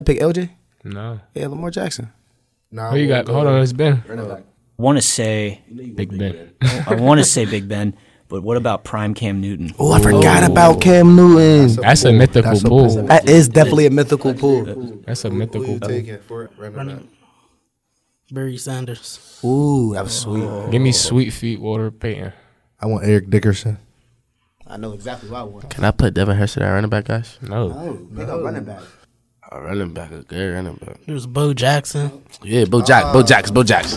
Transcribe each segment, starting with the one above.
Pick LJ? No. Yeah, Lamar Jackson. Nah, Who you got? Hold on, it's Ben. Want to say Big Ben. I want to say Big Ben, but what about Prime Cam Newton? Oh, I forgot about Cam Newton. That's a mythical pool. That is definitely a mythical pool. That's a Who mythical you pool. taking for running back? Barry Sanders. Ooh, that was sweet. Give me Sweet Feet Walter Payton. I want Eric Dickerson. I know exactly what I want. Can I put Devin Hester at running back, guys? No. Oh, pick a running back. A running back, a good running back. There's Bo Jackson. Yeah, Bo Jackson.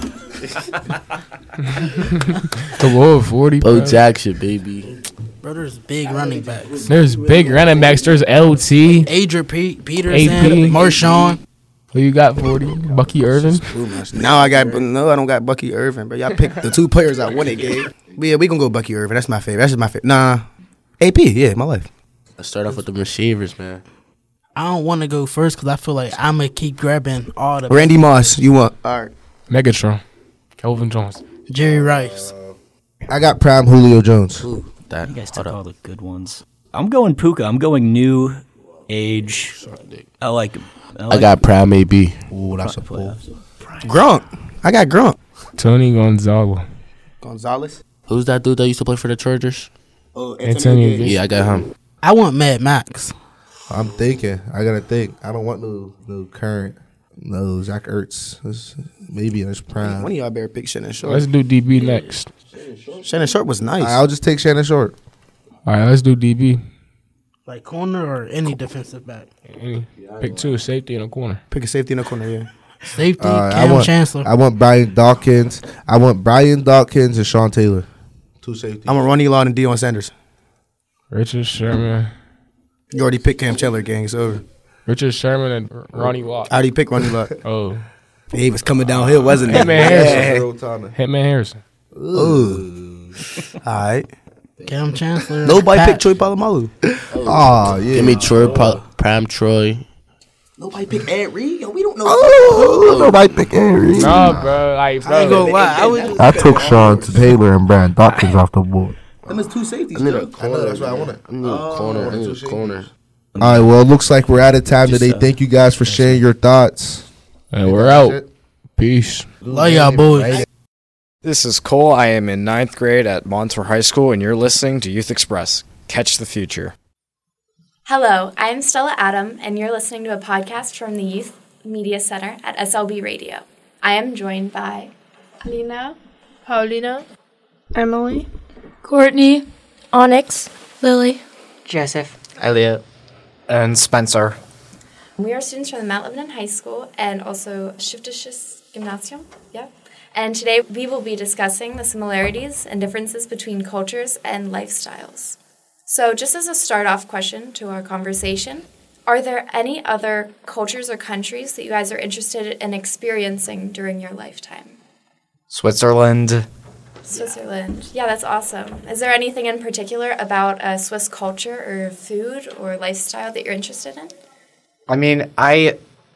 Come on, 40. Bo bro. Jackson, baby. Bro, there's big running backs. There's big running backs. There's LT. Adrian Peterson. AP. Marshawn. Who you got, 40? Bucky Irvin? Now I don't got Bucky Irvin, but y'all picked the two players I won it game. But yeah, we gonna go Bucky Irvin. That's my favorite. That's just my favorite. Nah, AP. Yeah, my life. Let's start off with the receivers, man. I don't want to go first because I feel like I'm going to keep grabbing all the Randy Moss. You want? All right. Megatron. Kelvin Jones. Jerry Rice. I got prime Julio Jones. You guys took all the good ones. I'm going Puka. I'm going new age. I like I got prime AB. Ooh, that's a pull. Gronk. I got Gronk. Tony Gonzalo. Gonzalez. Who's that dude that used to play for the Chargers? Oh, Antonio Gates. Yeah, I got him. I want Mad Max. I'm thinking. I gotta think. I don't want no current. No, Zach Ertz. Maybe in his prime. One of y'all better pick Shannon Sharp. Let's do DB next. Shannon Sharp was nice. I'll just take Shannon Short. All right, let's do DB. Like corner or any defensive back. Pick two, safety in a corner. Pick a safety in the corner, yeah. Safety, I Cam want Chancellor. I want Brian Dawkins. And Sean Taylor. Two safety. I'm a Ronnie Law and Deion Sanders. Richard Sherman. You already picked Cam Chandler, gang. It's over. Richard Sherman and Ronnie Watt. I already picked Ronnie Law. Oh. He was coming downhill, wasn't he? Hitman Harrison. Earl Tana. Hitman Harrison. Ooh. All right. Cam Chancellor. Nobody Pat- picked Troy Polamalu. Oh, yeah. Give me prime Troy. Nobody picked Ed Reed. Yo, we don't know. Nobody pick Henry. No, bro. Like, I ain't bro. gonna lie. I took Sean Taylor and Brian Dawkins off the board. Them is two safeties. I need a bro. corner. I know, that's what I wanted. I need a corner. I need a corner. All right, well, it looks like we're out of time today. Thank you guys for sharing your thoughts. And we're out. Peace. Love y'all boys. This is Cole. I am in 9th grade at Montour High School, and you're listening to Youth Express. Catch the future. Hello, I'm Stella Adam, and you're listening to a podcast from the Youth Media Center at SLB Radio. I am joined by Lina, Paulina, Emily, Courtney, Onyx, Lily, Joseph, Elliot, and Spencer. We are students from the Mount Lebanon High School and also Stiftisches Gymnasium. Yeah. And today we will be discussing the similarities and differences between cultures and lifestyles. So just as a start-off question to our conversation, are there any other cultures or countries that you guys are interested in experiencing during your lifetime? Switzerland. Switzerland. Yeah, that's awesome. Is there anything in particular about Swiss culture or food or lifestyle that you're interested in? I mean, I'm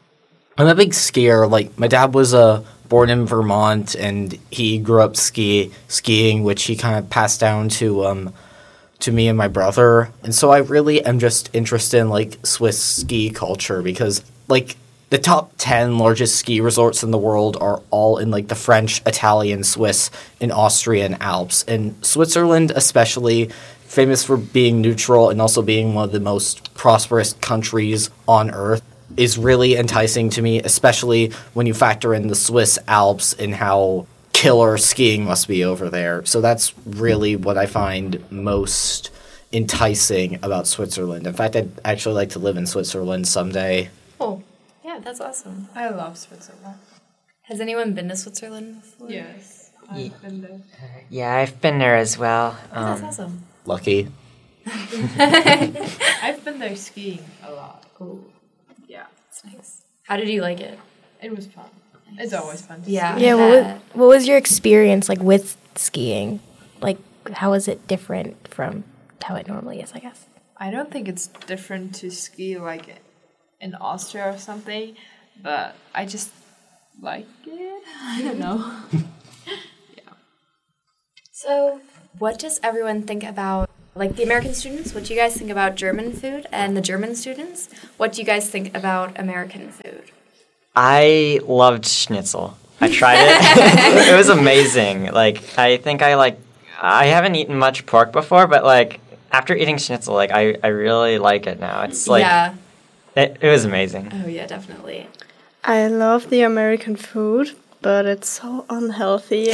a big skier. Like, my dad was born in Vermont, and he grew up skiing, which he kind of passed down to me and my brother. And so I really am just interested in, like, Swiss ski culture because, like, the top 10 largest ski resorts in the world are all in, like, the French, Italian, Swiss, and Austrian Alps. And Switzerland especially, famous for being neutral and also being one of the most prosperous countries on Earth, is really enticing to me, especially when you factor in the Swiss Alps and how killer skiing must be over there. So that's really what I find most enticing about Switzerland. In fact, I'd actually like to live in Switzerland someday. Oh, yeah, that's awesome. I love Switzerland. Has anyone been to Switzerland before? Yes, I've been there. Yeah, I've been there as well. Oh, that's awesome. Lucky. I've been there skiing a lot. Oh, yeah, it's nice. How did you like it? It was fun. Nice. It's always fun to yeah. ski. Yeah, what was your experience like with skiing? Like, how was it different from how it normally is, I guess? I don't think it's different to ski like in Austria or something, but I just like it. I don't know. So, what does everyone think about Like the American students, what do you guys think about German food? And the German students, what do you guys think about American food? I loved schnitzel. I tried it. It was amazing. Like, I think I haven't eaten much pork before, but like after eating schnitzel, like I really like it now. It's like Yeah. it was amazing. Oh yeah, definitely. I love the American food, but it's so unhealthy.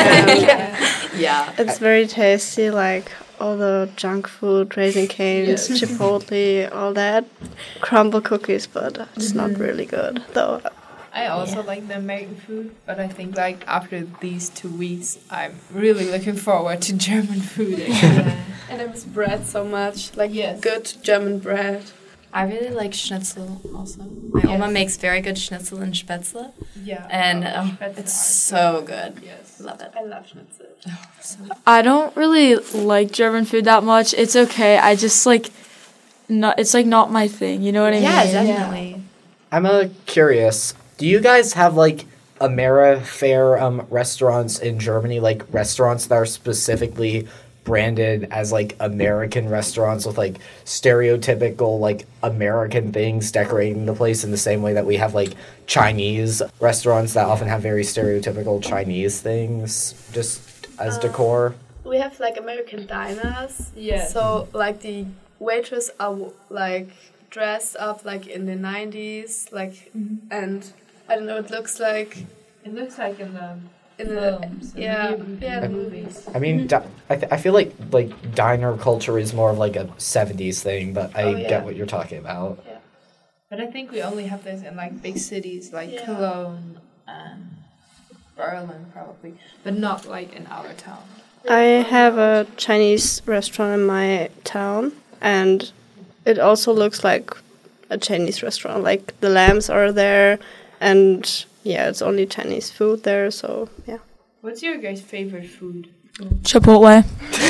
Yeah. It's very tasty, like all the junk food, Raising Cane's, Yes. Chipotle, all that. Crumble cookies, but it's not really good, though. I also like the American food, but I think like after these 2 weeks, I'm really looking forward to German food. And it was bread so much, like Yes. good German bread. I really like schnitzel also. My Oma makes very good schnitzel and spätzle. Yeah. And Spätzle it's are so good. Yes. Love it. I love schnitzel. I don't really like German food that much. It's okay. I just like not. It's like not my thing. You know what I Yeah, mean? definitely. I'm curious. Do you guys have like Amerifair restaurants in Germany, like restaurants that are specifically branded as like American restaurants with like stereotypical like American things decorating the place in the same way that we have like Chinese restaurants that often have very stereotypical Chinese things just as decor? We have like American diners. Yeah. So like the waitress are like dressed up like in the 90s, like, and I don't know, it looks like It looks like in the in films, the yeah, the movies. I mean, I feel like diner culture is more of like a 70s thing, but I get what you're talking about. Yeah. But I think we only have this in like big cities like Cologne and Berlin probably, but not like in our town. I have a Chinese restaurant in my town, and it also looks like a Chinese restaurant. Like the lamps are there, and yeah, it's only Chinese food there. So yeah. What's your guys' favorite food? Chipotle.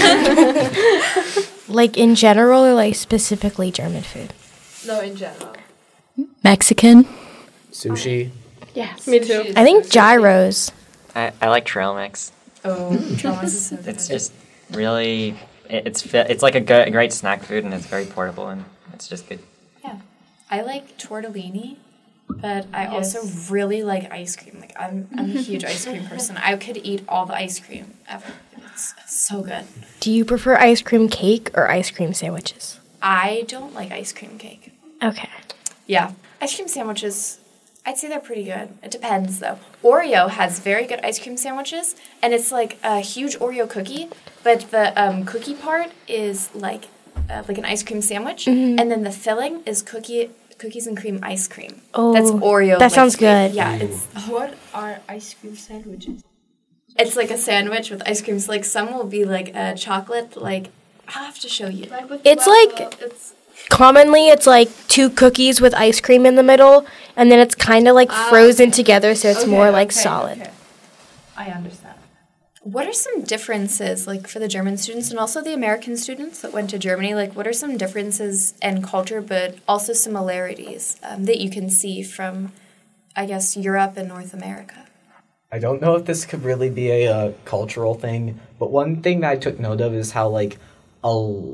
Like in general or like specifically German food? No, in general. Mexican. Sushi. Yes, me too. I think gyros. I like trail mix. Oh, trail mix is so good. It's just really it's like a great snack food, and it's very portable, and it's just good. Yeah. I like tortellini, but I also really like ice cream. Like I'm a huge ice cream person. I could eat all the ice cream ever. It's so good. Do you prefer ice cream cake or ice cream sandwiches? I don't like ice cream cake. Okay. Yeah. Ice cream sandwiches, I'd say they're pretty good. It depends, though. Oreo has very good ice cream sandwiches, and it's like a huge Oreo cookie, but the cookie part is like an ice cream sandwich, and then the filling is cookies and cream ice cream. Oh, that's Oreo. that sounds good. Yeah, it's What are ice cream sandwiches? it's like a sandwich with ice creams. Like some will be like a chocolate. Like I'll have to show you. It's like commonly it's like 2 cookies with ice cream in the middle, and then it's kind of like frozen together, so it's more like solid. Okay. I understand. What are some differences, like, for the German students and also the American students that went to Germany? Like, what are some differences in culture, but also similarities that you can see from, I guess, Europe and North America? I don't know if this could really be a cultural thing, but one thing that I took note of is how a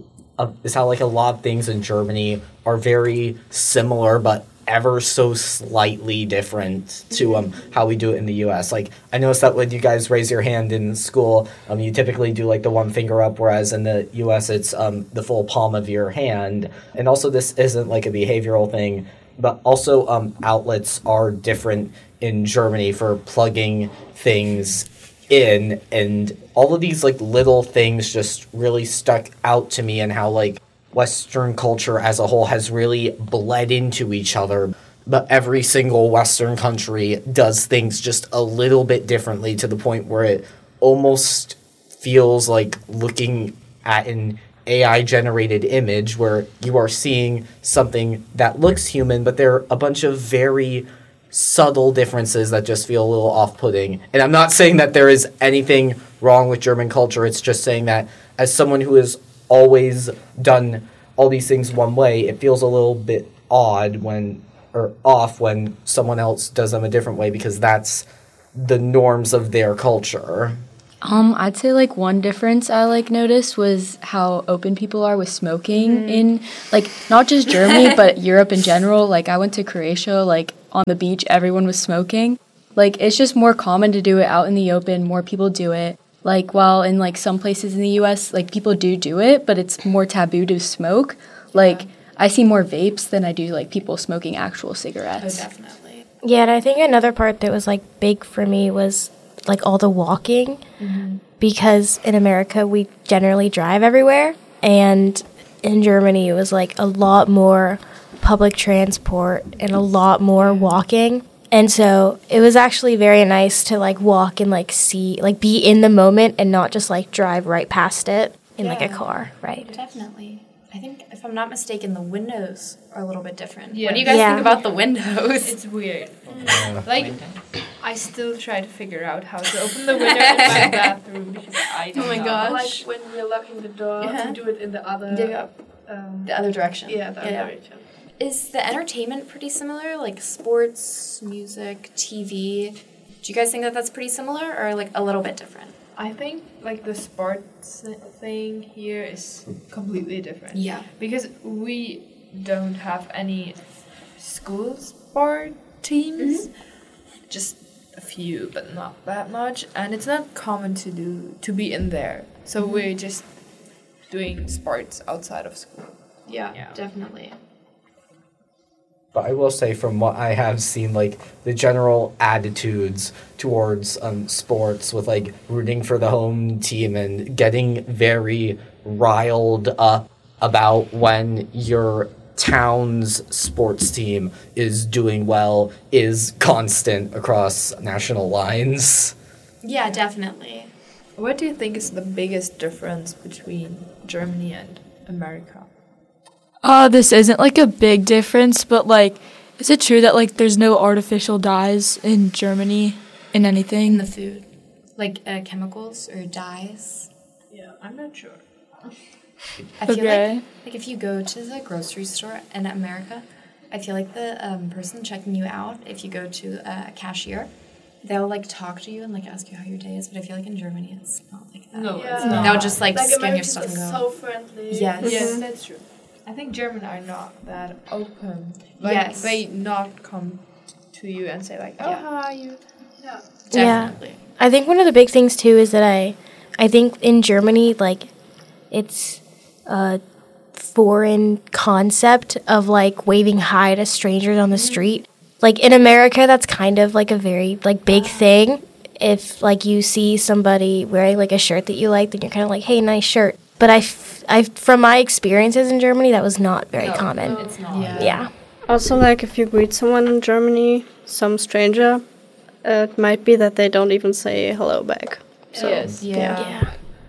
lot of things in Germany are very similar, but ever so slightly different to how we do it in the U.S. Like, I noticed that when you guys raise your hand in school, you typically do like the one finger up, whereas in the U.S. it's the full palm of your hand. And also, this isn't like a behavioral thing, but also outlets are different in Germany for plugging things in, and all of these like little things just really stuck out to me, and how like Western culture as a whole has really bled into each other. But every single Western country does things just a little bit differently, to the point where it almost feels like looking at an AI-generated image where you are seeing something that looks human, but there are a bunch of very subtle differences that just feel a little off-putting. And I'm not saying that there is anything wrong with German culture. It's just saying that as someone who has always done all these things one way, it feels a little bit odd off when someone else does them a different way, because that's the norms of their culture. I'd say like one difference I like noticed was how open people are with smoking in like not just Germany but Europe in general. Like I went to Croatia, like on the beach everyone was smoking. Like it's just more common to do it out in the open, more people do it. Like while in like some places in the US like people do it, but it's more taboo to smoke. Like I see more vapes than I do like people smoking actual cigarettes. Oh, definitely. Yeah, and I think another part that was like big for me was like all the walking, because in America we generally drive everywhere, and in Germany it was like a lot more public transport and a lot more walking. And so it was actually very nice to like walk and like see, like be in the moment and not just like drive right past it in like a car, right? Definitely. I think, if I'm not mistaken, the windows are a little bit different. Yeah. What do you guys think about the windows? It's weird. Like, I still try to figure out how to open the window in my bathroom because I don't Oh my know. gosh. Like when we're locking the door, Yeah. to do it in the other... The other direction. Yeah, the other direction. Is the entertainment pretty similar? Like sports, music, TV? Do you guys think that that's pretty similar or like a little bit different? I think like the sports thing here is completely different. Yeah. Because we don't have any school sport teams. Just a few, but not that much. And it's not common to be in there. So we're just doing sports outside of school. Yeah, definitely. But I will say, from what I have seen, like the general attitudes towards sports, with like rooting for the home team and getting very riled up about when your town's sports team is doing well, is constant across national lines. Yeah, definitely. What do you think is the biggest difference between Germany and America? This isn't like a big difference, but like, is it true that like there's no artificial dyes in Germany in anything? In the food, like chemicals or dyes. Yeah, I'm not sure. I feel Okay. like if you go to the grocery store in America, I feel like the person checking you out, if you go to a cashier, they'll like talk to you and like ask you how your day is. But I feel like in Germany it's not like that. No, Yeah. it's not. They'll just like scan your Americans stuff and are go. so friendly. Yes. Yes, that's true. I think Germans are not that open. Like, Yes. they not come to you and say like, oh, Yeah. how are you? Yeah. Definitely. Yeah. I think one of the big things too is that I think in Germany, like, it's a foreign concept of like waving hi to strangers on the street. Like in America, that's kind of like a very like big thing. If like you see somebody wearing like a shirt that you like, then you're kind of like, hey, nice shirt. But I from my experiences in Germany, that was not very common. It's not. Yeah. Also, like if you greet someone in Germany, some stranger, it might be that they don't even say hello back. So, Yeah.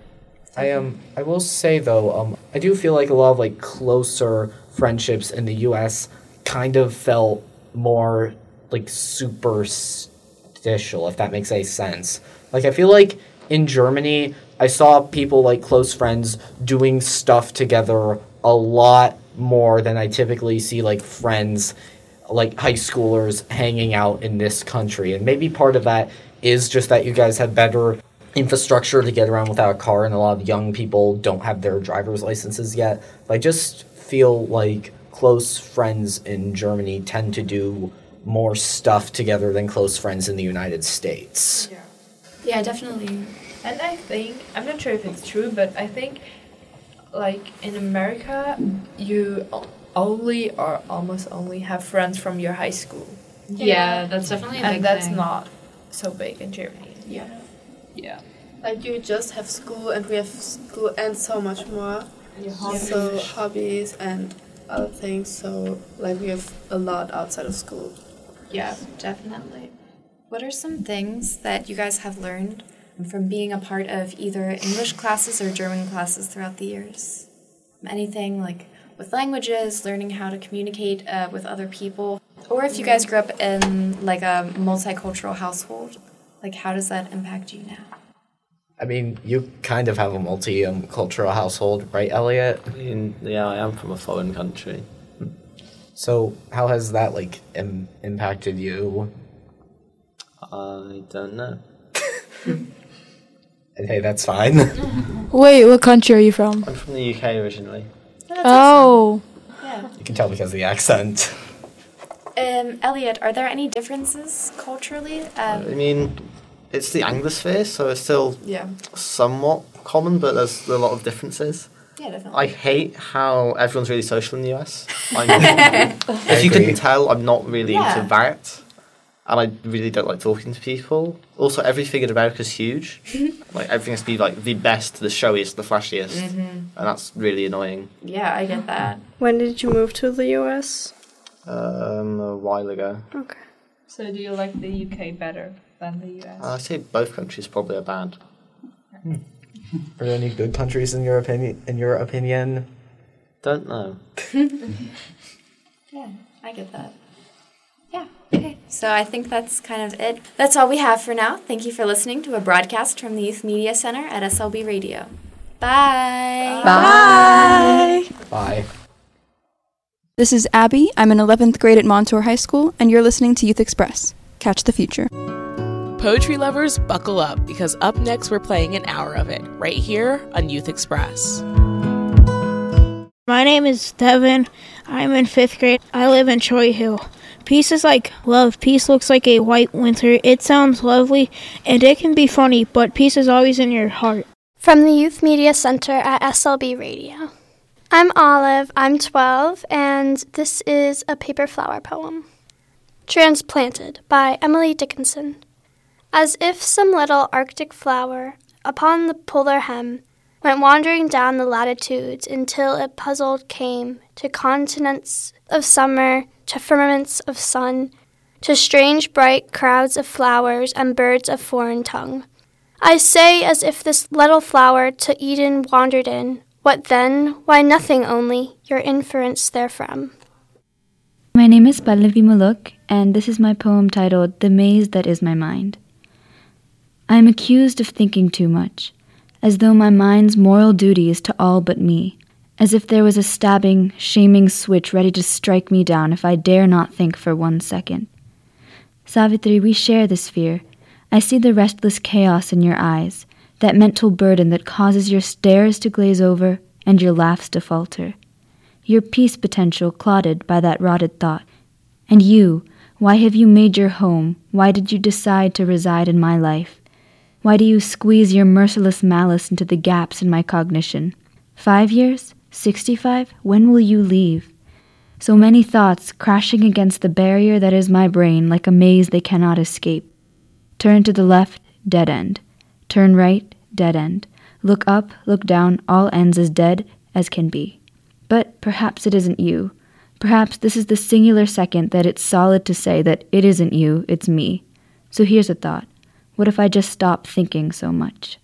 I will say though, I do feel like a lot of like closer friendships in the U.S. kind of felt more like superstitial, if that makes any sense. Like I feel like in Germany, I saw people like close friends doing stuff together a lot more than I typically see like friends, like high schoolers hanging out in this country. And maybe part of that is just that you guys have better infrastructure to get around without a car, and a lot of young people don't have their driver's licenses yet. But I just feel like close friends in Germany tend to do more stuff together than close friends in the United States. Yeah, definitely. And I think, I'm not sure if it's true, but I think like in America, you only or almost only have friends from your high school. Yeah, that's definitely a big And that's thing. not so big in Germany. Yeah. Yeah. Like you just have school, and we have school and so much more. So hobbies and other things. So like we have a lot outside of school. Yeah, definitely. What are some things that you guys have learned from being a part of either English classes or German classes throughout the years? Anything like with languages, learning how to communicate with other people, or if you guys grew up in like a multicultural household, like how does that impact you now? I mean, you kind of have a multi-cultural household, right, Elliot? Yeah, I am from a foreign country. So how has that like impacted you? I don't know. Hey, that's fine. Wait, what country are you from? I'm from the UK originally. Oh. Yeah. You can tell because of the accent. Elliot, are there any differences culturally? I mean, it's the Anglosphere, so it's still somewhat common, but there's a lot of differences. Yeah, definitely. I hate how everyone's really social in the US. If you couldn't tell, I'm not really into that. And I really don't like talking to people. Also, everything in America is huge. Like, everything has to be, like, the best, the showiest, the flashiest. And that's really annoying. Yeah, I get that. When did you move to the US? A while ago. Okay. So do you like the UK better than the US? I'd say both countries probably are bad. Are there any good countries in your opinion? Don't know. Yeah, I get that. Yeah, okay. So I think that's kind of it. That's all we have for now. Thank you for listening to a broadcast from the Youth Media Center at SLB Radio. Bye. Bye. Bye. This is Abby. I'm in 11th grade at Montour High School, and you're listening to Youth Express. Catch the future. Poetry lovers, buckle up, because up next we're playing an hour of it, right here on Youth Express. My name is Devin. I'm in 5th grade. I live in Troy Hill. Peace is like love. Peace looks like a white winter. It sounds lovely, and it can be funny, but peace is always in your heart. From the Youth Media Center at SLB Radio. I'm Olive. I'm 12, and this is a paper flower poem. Transplanted by Emily Dickinson. As if some little Arctic flower, upon the polar hem, went wandering down the latitudes until it puzzled came to continents of summer, to firmaments of sun, to strange bright crowds of flowers and birds of foreign tongue. I say as if this little flower to Eden wandered in. What then? Why nothing only, your inference therefrom. My name is Pallavi Muluk, and this is my poem titled The Maze That Is My Mind. I am accused of thinking too much, as though my mind's moral duty is to all but me, as if there was a stabbing, shaming switch ready to strike me down if I dare not think for 1 second. Savitri, we share this fear. I see the restless chaos in your eyes, that mental burden that causes your stares to glaze over and your laughs to falter. Your peace potential clouded by that rotted thought. And you, why have you made your home? Why did you decide to reside in my life? Why do you squeeze your merciless malice into the gaps in my cognition? 5 years? 65? When will you leave? So many thoughts crashing against the barrier that is my brain like a maze they cannot escape. Turn to the left, dead end. Turn right, dead end. Look up, look down, all ends as dead as can be. But perhaps it isn't you. Perhaps this is the singular second that it's solid to say that it isn't you, it's me. So here's a thought. What if I just stop thinking so much?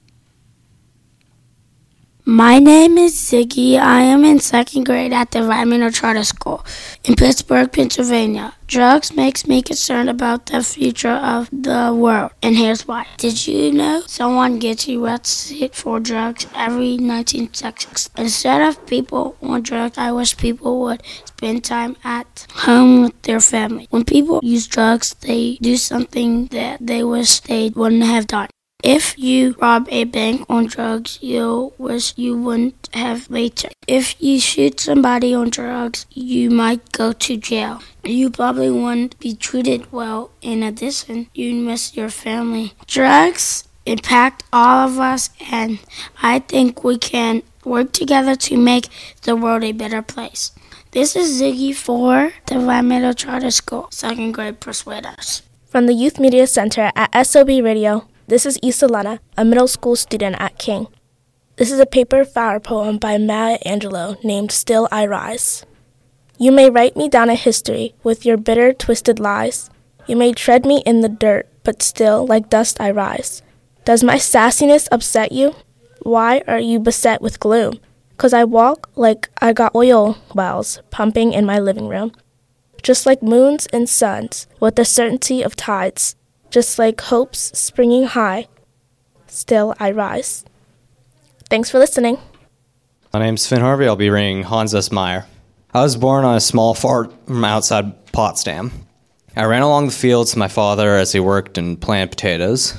My name is Ziggy. I am in 2nd grade at the Environmental Charter School in Pittsburgh, Pennsylvania. Drugs makes me concerned about the future of the world, and here's why. Did you know someone gets arrested for drugs every 19 seconds? Instead of people on drugs, I wish people would spend time at home with their family. When people use drugs, they do something that they wish they wouldn't have done. If you rob a bank on drugs, you'll wish you wouldn't have later. If you shoot somebody on drugs, you might go to jail. You probably wouldn't be treated well. In addition, you'd miss your family. Drugs impact all of us, and I think we can work together to make the world a better place. This is Ziggy for the Environmental Charter School, 2nd grade Persuaders. From the Youth Media Center at SLB Radio, this is Isolana, a middle school student at King. This is a paper flower poem by Maya Angelou named Still I Rise. You may write me down a history with your bitter, twisted lies. You may tread me in the dirt, but still, like dust, I rise. Does my sassiness upset you? Why are you beset with gloom? 'Cause I walk like I got oil wells pumping in my living room. Just like moons and suns, with the certainty of tides. Just like hopes springing high, still I rise. Thanks for listening. My name's Finn Harvey. I'll be reading Hans S. Meyer. I was born on a small farm outside Potsdam. I ran along the fields with my father as he worked and planted potatoes.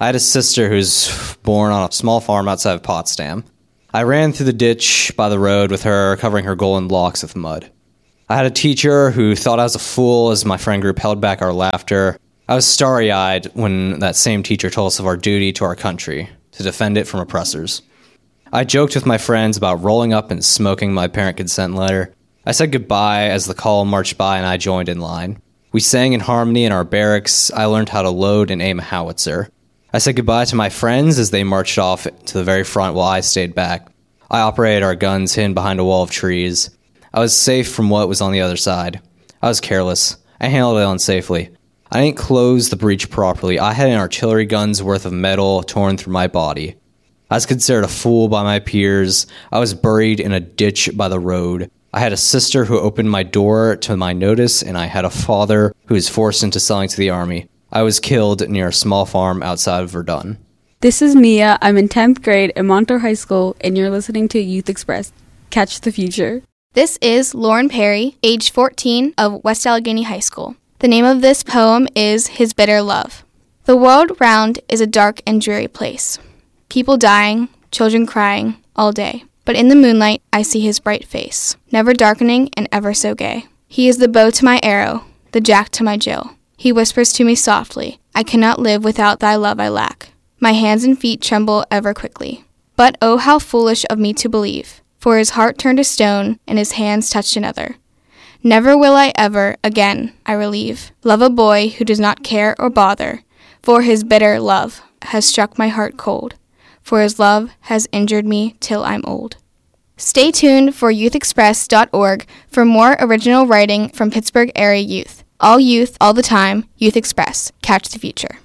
I had a sister who's born on a small farm outside of Potsdam. I ran through the ditch by the road with her, covering her golden locks with mud. I had a teacher who thought I was a fool as my friend group held back our laughter. I was starry-eyed when that same teacher told us of our duty to our country, to defend it from oppressors. I joked with my friends about rolling up and smoking my parent consent letter. I said goodbye as the call marched by and I joined in line. We sang in harmony in our barracks. I learned how to load and aim a howitzer. I said goodbye to my friends as they marched off to the very front while I stayed back. I operated our guns hidden behind a wall of trees. I was safe from what was on the other side. I was careless. I handled it unsafely. I didn't close the breach properly. I had an artillery gun's worth of metal torn through my body. I was considered a fool by my peers. I was buried in a ditch by the road. I had a sister who opened my door to my notice, and I had a father who was forced into selling to the army. I was killed near a small farm outside of Verdun. This is Mia. I'm in 10th grade at Montour High School, and you're listening to Youth Express. Catch the future. This is Lauren Perry, age 14, of West Allegheny High School. The name of this poem is His Bitter Love. The world round is a dark and dreary place. People dying, children crying, all day. But in the moonlight I see his bright face, never darkening and ever so gay. He is the bow to my arrow, the jack to my Jill. He whispers to me softly, I cannot live without thy love I lack. My hands and feet tremble ever quickly. But oh, how foolish of me to believe, for his heart turned to stone and his hands touched another. Never will I ever, again, I relieve, love a boy who does not care or bother, for his bitter love has struck my heart cold, for his love has injured me till I'm old. Stay tuned for youthexpress.org for more original writing from Pittsburgh area youth. All youth, all the time, Youth Express. Catch the future.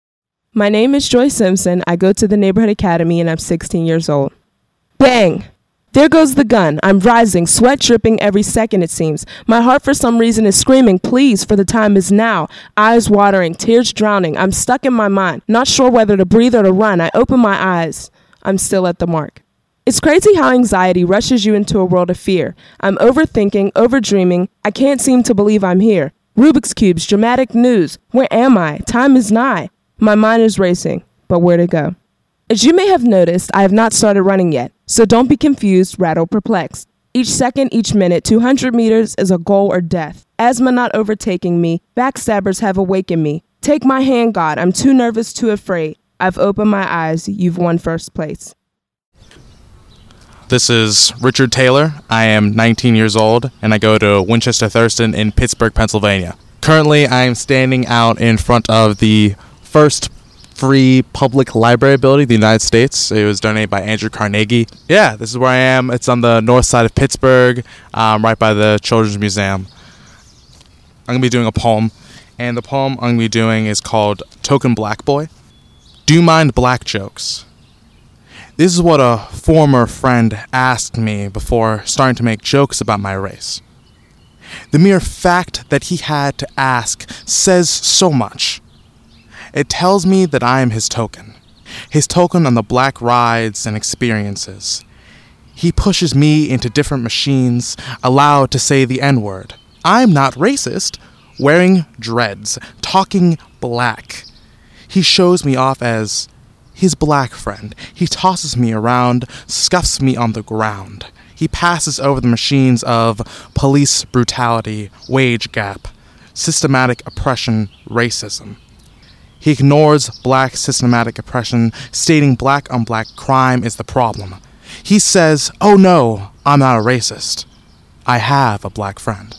My name is Joy Simpson. I go to the Neighborhood Academy and I'm 16 years old. Bang! There goes the gun. I'm rising, sweat dripping every second it seems. My heart for some reason is screaming, please, for the time is now. Eyes watering, tears drowning. I'm stuck in my mind, not sure whether to breathe or to run. I open my eyes. I'm still at the mark. It's crazy how anxiety rushes you into a world of fear. I'm overthinking, overdreaming. I can't seem to believe I'm here. Rubik's Cubes, dramatic news. Where am I? Time is nigh. My mind is racing, but where to go? As you may have noticed, I have not started running yet, so don't be confused, rattled, perplexed. Each second, each minute, 200 meters is a goal or death. Asthma not overtaking me, backstabbers have awakened me. Take my hand, God, I'm too nervous, too afraid. I've opened my eyes, you've won first place. This is Richard Taylor. I am 19 years old, and I go to Winchester Thurston in Pittsburgh, Pennsylvania. Currently, I am standing out in front of the first free public library building in the United States. It was donated by Andrew Carnegie. Yeah, this is where I am. It's on the north side of Pittsburgh, right by the Children's Museum. I'm going to be doing a poem, and the poem I'm going to be doing is called Token Black Boy. Do you mind black jokes? This is what a former friend asked me before starting to make jokes about my race. The mere fact that he had to ask says so much. It tells me that I am his token on the black rides and experiences. He pushes me into different machines, allowed to say the N-word. I'm not racist, wearing dreads, talking black. He shows me off as his black friend. He tosses me around, scuffs me on the ground. He passes over the machines of police brutality, wage gap, systematic oppression, racism. He ignores black systematic oppression, stating black on black crime is the problem. He says, oh no, I'm not a racist. I have a black friend.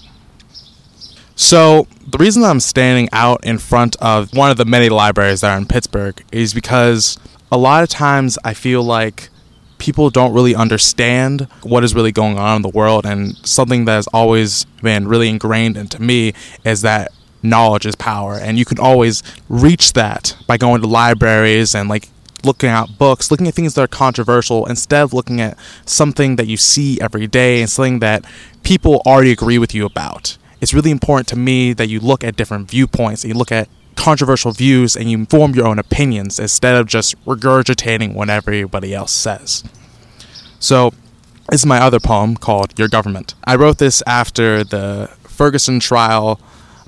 So, the reason I'm standing out in front of one of the many libraries that are in Pittsburgh is because a lot of times I feel like people don't really understand what is really going on in the world, and something that has always been really ingrained into me is that knowledge is power, and you can always reach that by going to libraries and looking at books, looking at things that are controversial instead of looking at something that you see every day and something that people already agree with you about. It's really important to me that you look at different viewpoints, and you look at controversial views, and you form your own opinions instead of just regurgitating what everybody else says. So, this is my other poem called Your Government. I wrote this after the Ferguson trial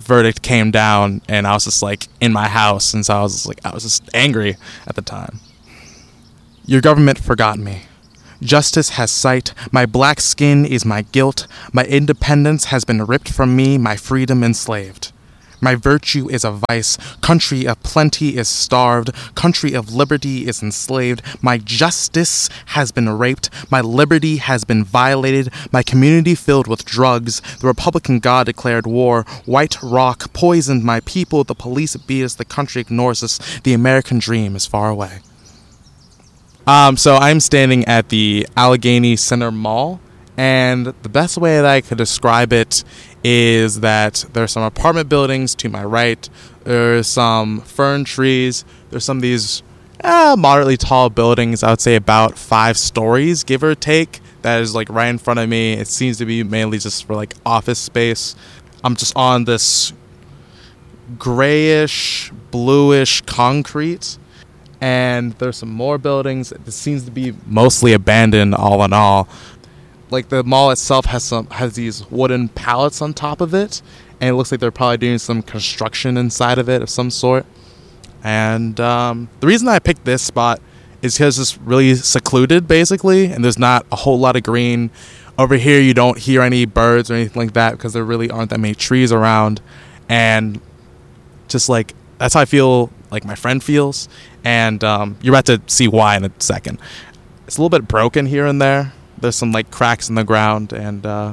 verdict came down, and I was just like in my house, and so I was just angry at the time. Your government forgot me. Justice has sight. My black skin is my guilt. My independence has been ripped from me, my freedom enslaved. My virtue is a vice. Country of plenty is starved. Country of liberty is enslaved. My justice has been raped. My liberty has been violated. My community filled with drugs. The Republican God declared war. White rock poisoned my people. The police beat us. The country ignores us. The American dream is far away. So I'm standing at the Allegheny Center Mall, and the best way that I could describe it is that there's some apartment buildings to my right, there's some fern trees, there's some of these moderately tall buildings, I would say about 5 stories, give or take, that is like right in front of me. It seems to be mainly just for like office space. I'm just on this grayish, bluish concrete, and there's some more buildings. It seems to be mostly abandoned all in all. Like the mall itself has these wooden pallets on top of it, and it looks like they're probably doing some construction inside of it of some sort. And the reason I picked this spot is because it's really secluded basically, and there's not a whole lot of green. Over here you don't hear any birds or anything like that because there really aren't that many trees around, and just like that's how I feel like my friend feels. And you're about to see why in a second. It's a little bit broken here and there. There's some like cracks in the ground, and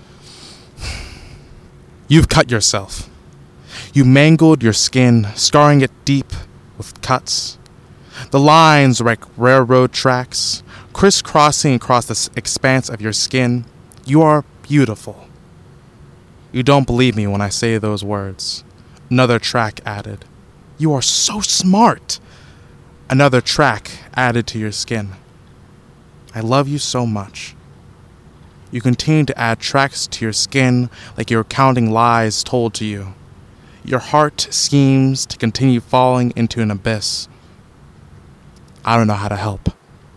you've cut yourself. You mangled your skin, scarring it deep with cuts. The lines are like railroad tracks, crisscrossing across the expanse of your skin. You are beautiful. You don't believe me when I say those words. Another track added. You are so smart. Another track added to your skin. I love you so much. You continue to add tracks to your skin like you're counting lies told to you. Your heart schemes to continue falling into an abyss. I don't know how to help.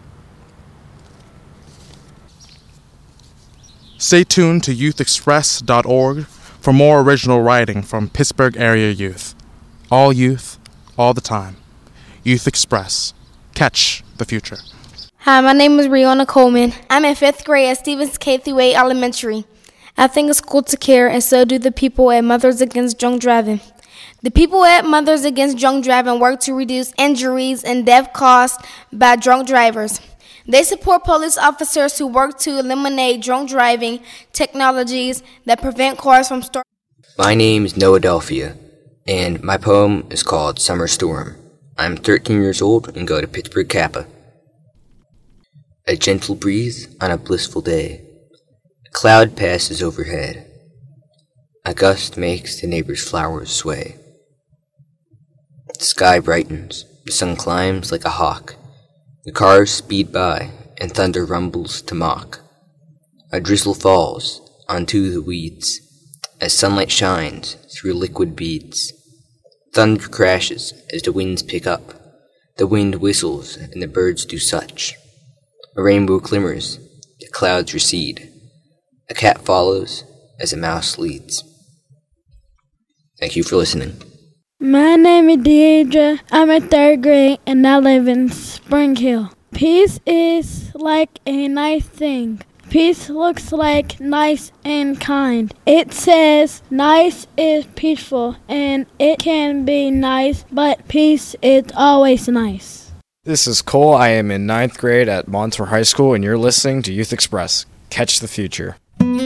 Stay tuned to youthexpress.org for more original writing from Pittsburgh area youth. All youth, all the time. Youth Express. Catch the future. Hi, my name is Rihanna Coleman. I'm in 5th grade at Stevens K-8 Elementary. I think it's cool to care, and so do the people at Mothers Against Drunk Driving. The people at Mothers Against Drunk Driving work to reduce injuries and death caused by drunk drivers. They support police officers who work to eliminate drunk driving technologies that prevent cars from starting. My name is Noadelphia, and my poem is called Summer Storm. I'm 13 years old and go to Pittsburgh Kappa. A gentle breeze on a blissful day. A cloud passes overhead. A gust makes the neighbor's flowers sway. The sky brightens, the sun climbs like a hawk. The cars speed by, and thunder rumbles to mock. A drizzle falls onto the weeds, as sunlight shines through liquid beads. Thunder crashes as the winds pick up. The wind whistles, and the birds do such. A rainbow glimmers, the clouds recede. A cat follows as a mouse leads. Thank you for listening. My name is Deidre. I'm in 3rd grade and I live in Spring Hill. Peace is like a nice thing. Peace looks like nice and kind. It says nice is peaceful and it can be nice, but peace is always nice. This is Cole. I am in 9th grade at Montour High School and you're listening to Youth Express. Catch the future.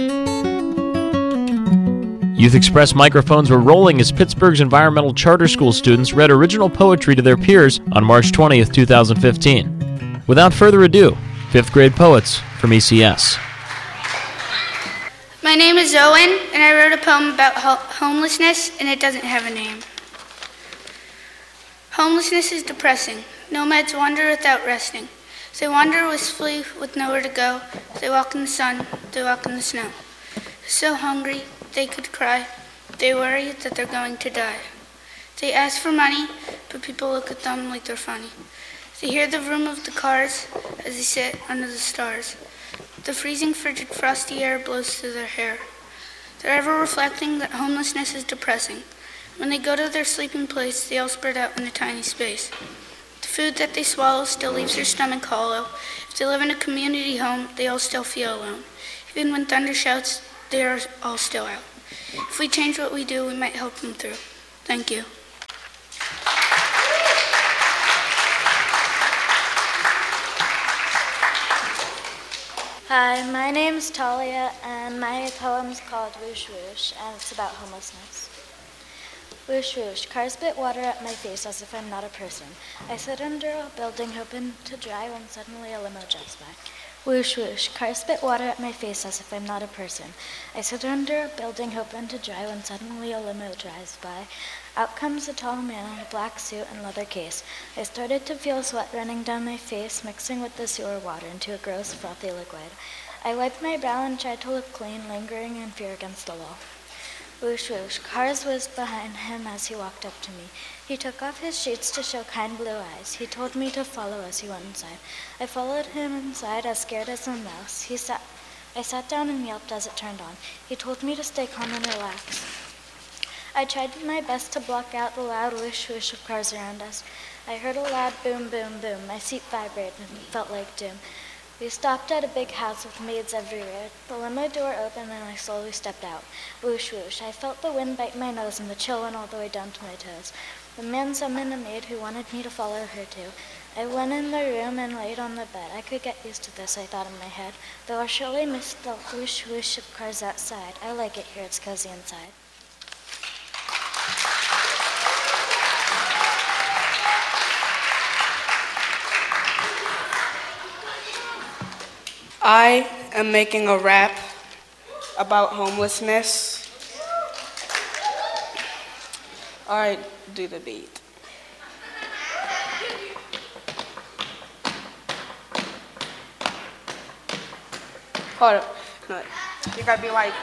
Youth Express microphones were rolling as Pittsburgh's environmental charter school students read original poetry to their peers on March 20th, 2015. Without further ado, 5th grade poets from ECS. My name is Owen, and I wrote a poem about homelessness, and it doesn't have a name. Homelessness is depressing. Nomads wander without resting. They wander wistfully with nowhere to go. They walk in the sun, they walk in the snow. So hungry, they could cry. They worry that they're going to die. They ask for money, but people look at them like they're funny. They hear the vroom of the cars as they sit under the stars. The freezing, frigid, frosty air blows through their hair. They're ever reflecting that homelessness is depressing. When they go to their sleeping place, they all spread out in a tiny space. The food that they swallow still leaves their stomach hollow. If they live in a community home, they all still feel alone. Even when thunder shouts, they are all still out. If we change what we do, we might help them through. Thank you. Hi, my name's Talia, and my poem's called Whoosh Whoosh, and it's about homelessness. Whoosh whoosh, cars spit water at my face as if I'm not a person. I sit under a building hoping to dry when suddenly a limo drives by. Whoosh whoosh, cars spit water at my face as if I'm not a person. I sit under a building hoping to dry when suddenly a limo drives by. Out comes a tall man in a black suit and leather case. I started to feel sweat running down my face, mixing with the sewer water into a gross, frothy liquid. I wiped my brow and tried to look clean, lingering in fear against the wall. Whoosh whoosh, cars whizzed behind him as he walked up to me. He took off his sheets to show kind blue eyes. He told me to follow as he went inside. I followed him inside, as scared as a mouse. I sat down and yelped as it turned on. He told me to stay calm and relax. I tried my best to block out the loud whoosh whoosh of cars around us. I heard a loud boom boom boom. My seat vibrated and felt like doom. We stopped at a big house with maids everywhere. The limo door opened and I slowly stepped out. Whoosh whoosh. I felt the wind bite my nose and the chill went all the way down to my toes. The man summoned a maid who wanted me to follow her too. I went in the room and laid on the bed. I could get used to this, I thought in my head. Though I surely missed the whoosh whoosh of cars outside. I like it here, it's cozy inside. I am making a rap about homelessness. All right, do the beat. Hold up. No, you gotta be like.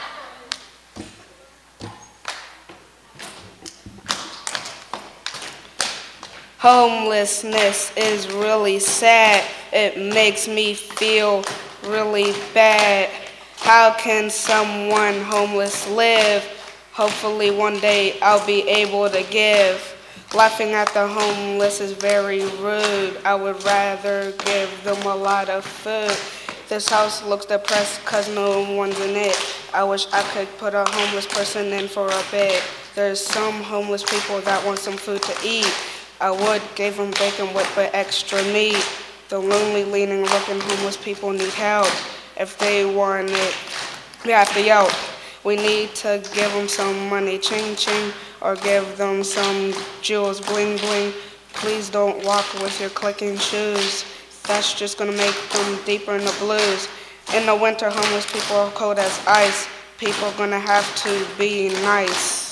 Homelessness is really sad. It makes me feel really bad. How can someone homeless live? Hopefully one day I'll be able to give. Laughing at the homeless is very rude. I would rather give them a lot of food. This house looks depressed cause no one's in it. I wish I could put a homeless person in for a bit. There's some homeless people that want some food to eat. I would give them bacon with but extra meat. The lonely, leaning, looking homeless people need help. If they want it, we have to yelp. We need to give them some money, ching ching, or give them some jewels, bling bling. Please don't walk with your clicking shoes. That's just gonna make them deeper in the blues. In the winter, homeless people are cold as ice. People are gonna have to be nice.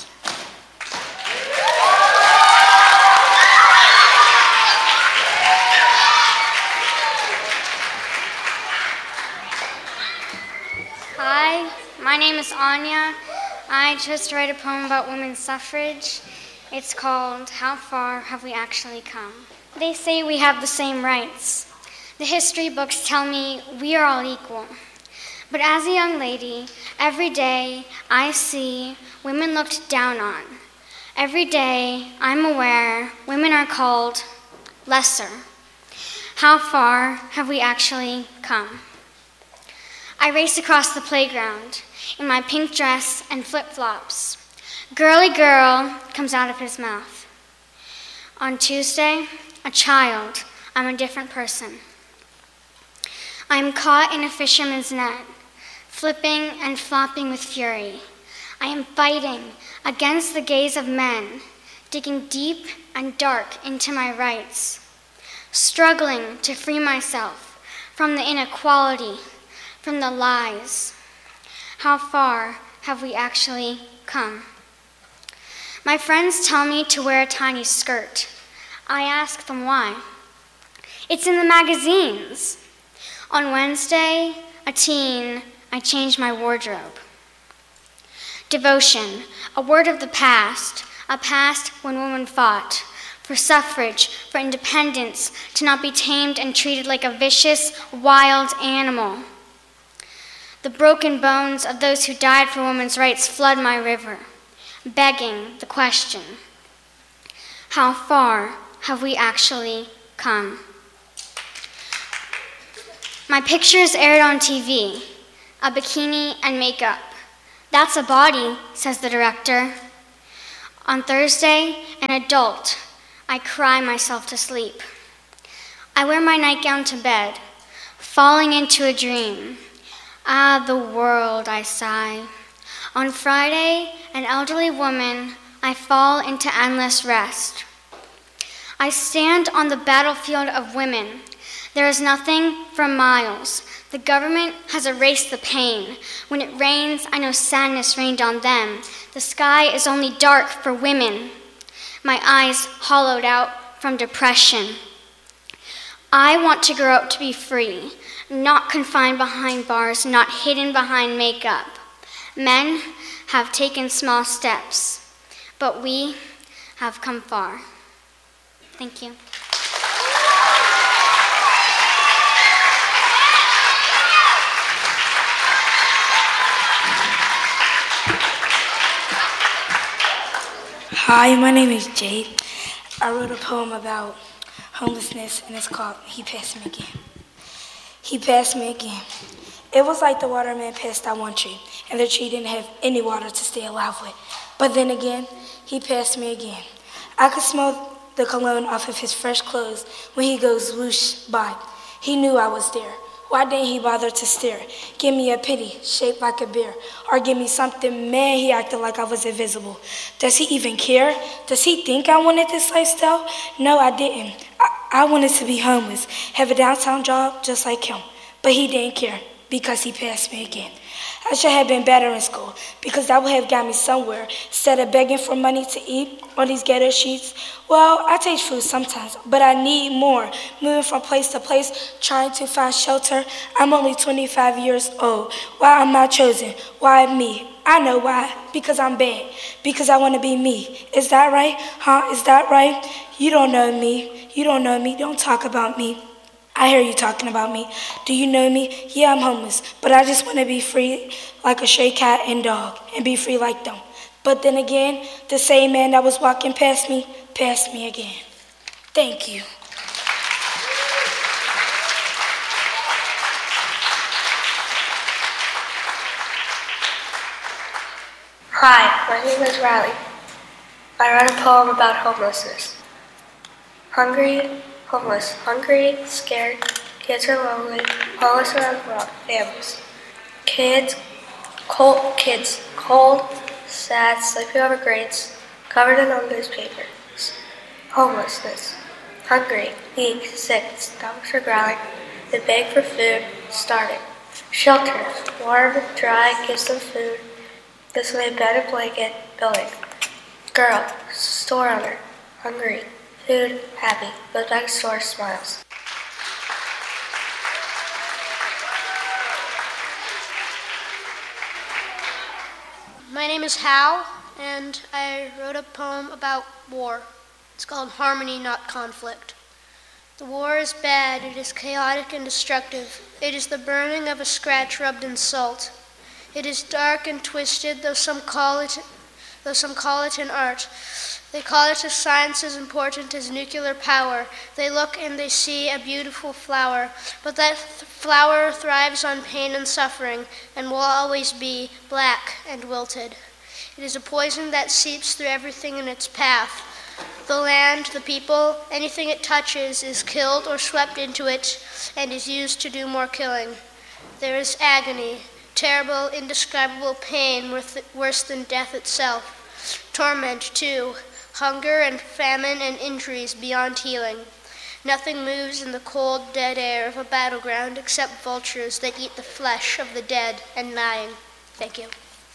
Hi, my name is Anya. I chose to write a poem about women's suffrage. It's called How Far Have We Actually Come? They say we have the same rights. The history books tell me we are all equal. But as a young lady, every day I see women looked down on. Every day I'm aware women are called lesser. How far have we actually come? I race across the playground in my pink dress and flip-flops. Girly girl comes out of his mouth. On Tuesday, a child, I'm a different person. I'm caught in a fisherman's net, flipping and flopping with fury. I am fighting against the gaze of men, digging deep and dark into my rights, struggling to free myself from the inequality, from the lies. How far have we actually come? My friends tell me to wear a tiny skirt. I ask them why. It's in the magazines. On Wednesday, a teen, I changed my wardrobe. Devotion, a word of the past, a past when women fought for suffrage, for independence, to not be tamed and treated like a vicious, wild animal. The broken bones of those who died for women's rights flood my river, begging the question, how far have we actually come? My pictures aired on TV, a bikini and makeup. That's a body, says the director. On Thursday, an adult, I cry myself to sleep. I wear my nightgown to bed, falling into a dream. Ah, the world, I sigh. On Friday, an elderly woman, I fall into endless rest. I stand on the battlefield of women. There is nothing for miles. The government has erased the pain. When it rains, I know sadness rained on them. The sky is only dark for women. My eyes hollowed out from depression. I want to grow up to be free, not confined behind bars, not hidden behind makeup. Men have taken small steps, but we have come far. Thank you. Hi, my name is Jade. I wrote a poem about homelessness, and it's called He Passed Me Again. He passed me again. It was like the waterman passed that one tree, and the tree didn't have any water to stay alive with. But then again, he passed me again. I could smell the cologne off of his fresh clothes when he goes whoosh by. He knew I was there. Why didn't he bother to stare? Give me a pity, shaped like a bear. Or give me something, man, he acted like I was invisible. Does he even care? Does he think I wanted this lifestyle? No, I didn't. I wanted to be homeless, have a downtown job just like him. But he didn't care because he passed me again. I should have been better in school because that would have got me somewhere instead of begging for money to eat on these ghetto streets. Well, I taste food sometimes, but I need more. Moving from place to place, trying to find shelter. I'm only 25 years old. Why am I chosen? Why me? I know why. Because I'm bad. Because I want to be me. Is that right? Huh? Is that right? You don't know me. You don't know me. Don't talk about me. I hear you talking about me. Do you know me? Yeah, I'm homeless, but I just want to be free like a stray cat and dog and be free like them. But then again, the same man that was walking past me again. Thank you. Hi, my name is Riley. I wrote a poem about homelessness. Homeless, hungry, scared, kids are lonely, homeless around the world, families. Kids, cold, sad, sleeping over grates, covered in old newspapers. Homelessness, hungry, weak, sick, stomachs are growling, they beg for food, starving. Shelter, warm, dry, gives them food, gives them a bed and blanket, building. Girl, store owner, hungry, food, happy, goes back to store, smiles. My name is Hal, and I wrote a poem about war. It's called Harmony, Not Conflict. The war is bad, it is chaotic and destructive. It is the burning of a scratch rubbed in salt. It is dark and twisted, though some call it an art. They call it a science as important as nuclear power. They look and they see a beautiful flower, but that flower thrives on pain and suffering and will always be black and wilted. It is a poison that seeps through everything in its path. The land, the people, anything it touches is killed or swept into it and is used to do more killing. There is agony, terrible, indescribable pain worse than death itself. Torment, too, hunger and famine and injuries beyond healing. Nothing moves in the cold, dead air of a battleground except vultures that eat the flesh of the dead and dying. Thank you.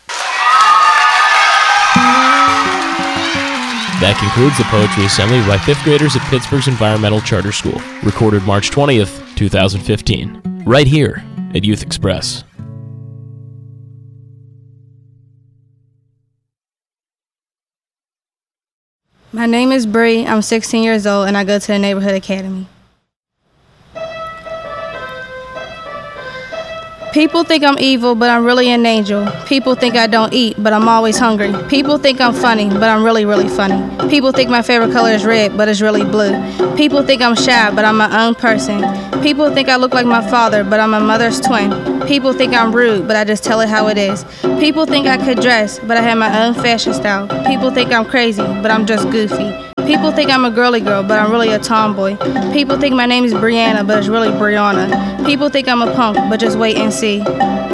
That concludes the Poetry Assembly by 5th graders at Pittsburgh's Environmental Charter School, recorded March 20th, 2015, right here at Youth Express. My name is Bree. I'm 16 years old, and I go to the Neighborhood Academy. People think I'm evil, but I'm really an angel. People think I don't eat, but I'm always hungry. People think I'm funny, but I'm really, really funny. People think my favorite color is red, but it's really blue. People think I'm shy, but I'm my own person. People think I look like my father, but I'm my mother's twin. People think I'm rude, but I just tell it how it is. People think I could dress, but I have my own fashion style. People think I'm crazy, but I'm just goofy. People think I'm a girly girl, but I'm really a tomboy. People think my name is Brianna, but it's really Brianna. People think I'm a punk, but just wait and see.